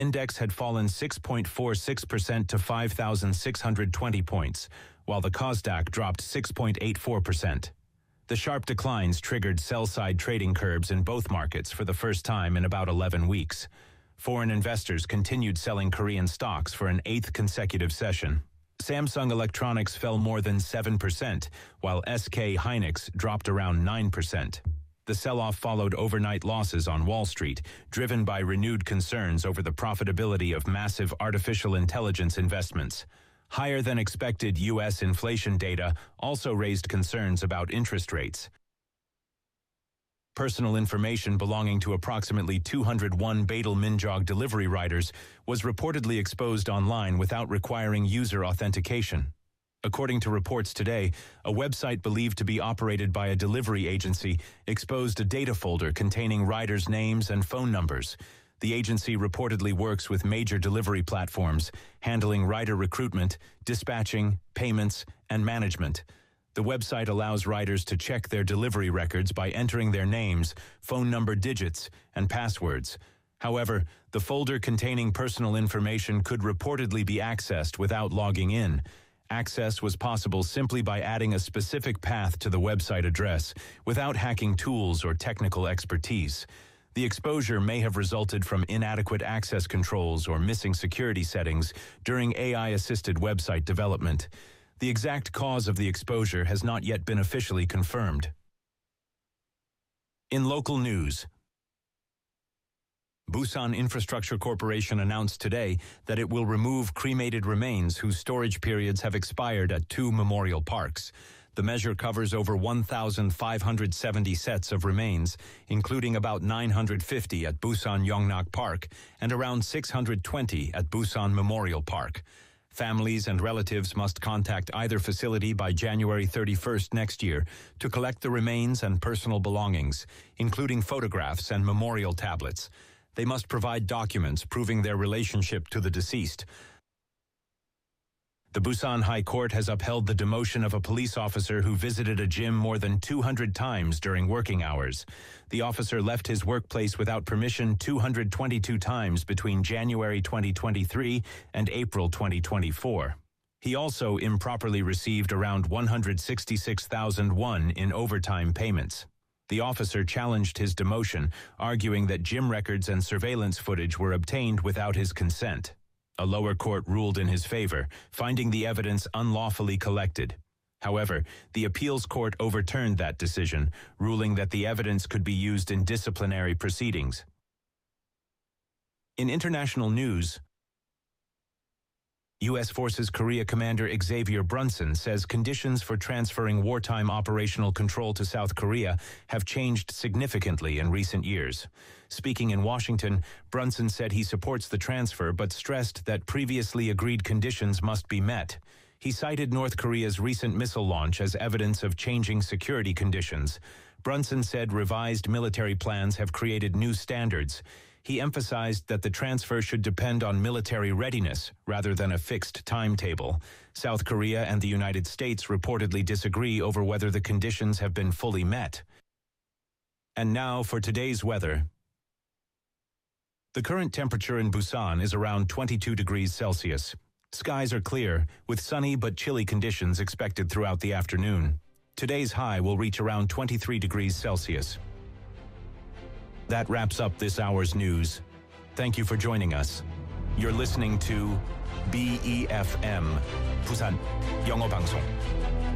Index had fallen 6.46% to 5,620 points, while the Kosdaq dropped 6.84%. The sharp declines triggered sell-side trading curbs in both markets for the first time in about 11 weeks. Foreign investors continued selling Korean stocks for an 8th consecutive session. Samsung Electronics fell more than 7%, while SK Hynix dropped around 9%. The sell-off followed overnight losses on Wall Street, driven by renewed concerns over the profitability of massive artificial intelligence investments. Higher than expected U.S. inflation data also raised concerns about interest rates. Personal information belonging to approximately 201 Badal Minjog delivery riders was reportedly exposed online without requiring user authentication. According to reports today, a website believed to be operated by a delivery agency exposed a data folder containing riders' names and phone numbers. The agency reportedly works with major delivery platforms, handling rider recruitment, dispatching, payments, and management. The website allows riders to check their delivery records by entering their names, phone number digits, and passwords. However, the folder containing personal information could reportedly be accessed without logging in. Access was possible simply by adding a specific path to the website address, without hacking tools or technical expertise. The exposure may have resulted from inadequate access controls or missing security settings during AI-assisted website development. The exact cause of the exposure has not yet been officially confirmed. In local news, Busan Infrastructure Corporation announced today that it will remove cremated remains whose storage periods have expired at 2 memorial parks. The measure covers over 1,570 sets of remains, including about 950 at Busan Yongnak Park and around 620 at Busan Memorial Park. Families and relatives must contact either facility by January 31st next year to collect the remains and personal belongings, including photographs and memorial tablets. They must provide documents proving their relationship to the deceased. The Busan High Court has upheld the demotion of a police officer who visited a gym more than 200 times during working hours. The officer left his workplace without permission 222 times between January 2023 and April 2024. He also improperly received around 166,000 won in overtime payments. The officer challenged his demotion, arguing that gym records and surveillance footage were obtained without his consent. A lower court ruled in his favor, finding the evidence unlawfully collected. However, the appeals court overturned that decision, ruling that the evidence could be used in disciplinary proceedings. In international news, U.S. Forces Korea Commander Xavier Brunson says conditions for transferring wartime operational control to South Korea have changed significantly in recent years. Speaking in Washington, Brunson said he supports the transfer but stressed that previously agreed conditions must be met. He cited North Korea's recent missile launch as evidence of changing security conditions. Brunson said revised military plans have created new standards. He emphasized that the transfer should depend on military readiness rather than a fixed timetable. South Korea and the United States reportedly disagree over whether the conditions have been fully met. And now for today's weather. The current temperature in Busan is around 22 degrees Celsius. Skies are clear, with sunny but chilly conditions expected throughout the afternoon. Today's high will reach around 23 degrees Celsius. That wraps up this hour's news. Thank you for joining us. You're listening to BEFM, 부산 영어 방송.